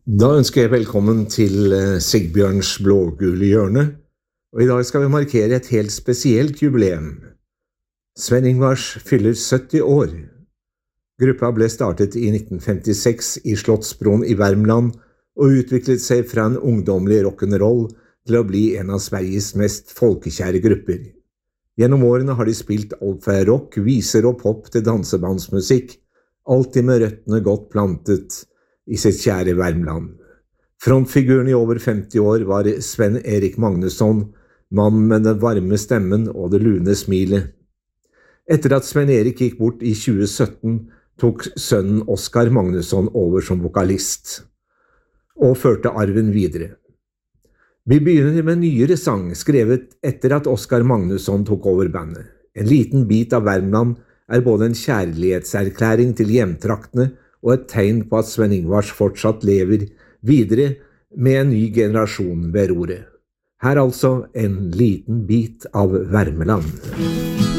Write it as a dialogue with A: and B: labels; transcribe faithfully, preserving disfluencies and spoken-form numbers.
A: Da ønsker jeg velkommen til Sigbjørns blågule hjørne, og i dag skal vi markere et helt spesielt jubileum. Sven Ingvars fyller sytti år. Gruppa ble startet i nitten femtiseks i Slottsbron i Värmland og utviklet seg fra en ungdomlig rock'n'roll til å bli en av Sveriges mest folkekjære grupper. Gjennom årene har de spilt alt fra rock, viser og pop til dansebandsmusikk, alltid med røttene godt plantet i sitt kjære Värmland. Frontfiguren i over femti år var Sven Erik Magnusson, mannen med den varme stemmen og det lune smilet. Etter at Sven Erik gikk bort i tjue sytten, tok sønnen Oskar Magnusson over som vokalist, og førte arven videre. Vi begynner med en nyere sang, skrevet etter at Oskar Magnusson tok over bandet. En liten bit av Värmland er både en kjærlighetserklæring til hjemtraktene og et tegn på at Sven Ingvars fortsatt lever videre med en ny generasjon ved roret. Her altså en liten bit av Värmland.